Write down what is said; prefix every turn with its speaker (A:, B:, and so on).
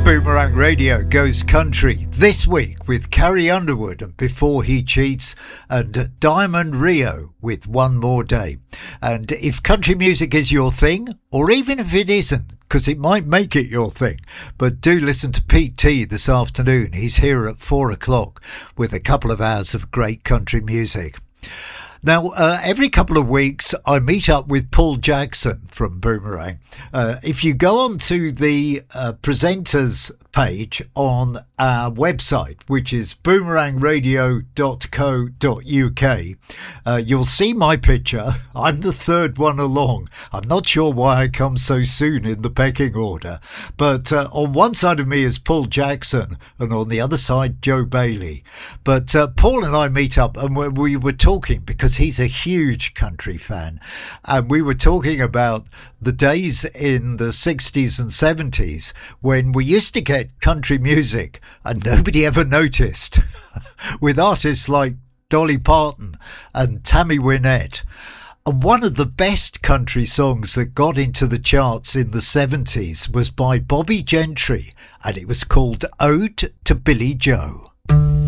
A: Boomerang Radio goes country this week with Carrie Underwood and Before He Cheats, and Diamond Rio with One More Day. And if country music is your thing, or even if it isn't, because it might make it your thing, but do listen to Pete T this afternoon. He's here at 4 o'clock with a couple of hours of great country music. Now, every couple of weeks, I meet up with Paul Jackson from Boomerang. If you go on to the presenters page on our website, which is boomerangradio.co.uk, you'll see my picture. I'm the third one along. I'm not sure why I come so soon in the pecking order, but on one side of me is Paul Jackson and on the other side Joe Bailey. But Paul and I meet up and we were talking, because he's a huge country fan, and we were talking about the days in the 60s and 70s when we used to get country music and nobody ever noticed, with artists like Dolly Parton and Tammy Wynette. And one of the best country songs that got into the charts in the 70s was by Bobby Gentry, and it was called Ode to Billy Joe.